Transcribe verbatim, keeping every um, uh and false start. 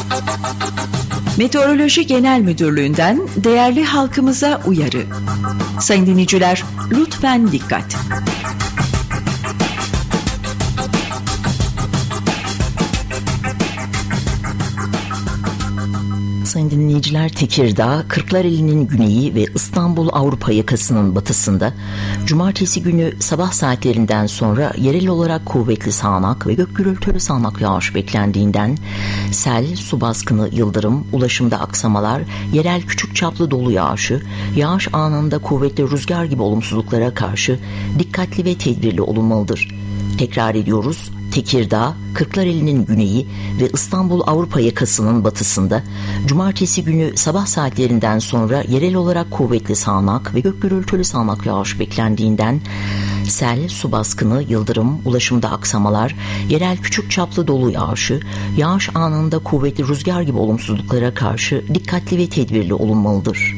Meteoroloji Genel Müdürlüğü'nden değerli halkımıza uyarı. Sayın dinleyiciler, lütfen dikkat. Sayın dinleyiciler, Tekirdağ, Kırklareli'nin güneyi ve İstanbul Avrupa yakasının batısında cumartesi günü sabah saatlerinden sonra yerel olarak kuvvetli sağanak ve gök gürültülü sağanak yağış beklendiğinden sel, su baskını, yıldırım, ulaşımda aksamalar, yerel küçük çaplı dolu yağışı, yağış anında kuvvetli rüzgar gibi olumsuzluklara karşı dikkatli ve tedbirli olunmalıdır. Tekrar ediyoruz. Tekirdağ, Kırklareli'nin güneyi ve İstanbul Avrupa yakasının batısında cumartesi günü sabah saatlerinden sonra yerel olarak kuvvetli sağanak ve gök gürültülü sağanak yağış beklendiğinden sel, su baskını, yıldırım, ulaşımda aksamalar, yerel küçük çaplı dolu yağışı, yağış anında kuvvetli rüzgar gibi olumsuzluklara karşı dikkatli ve tedbirli olunmalıdır.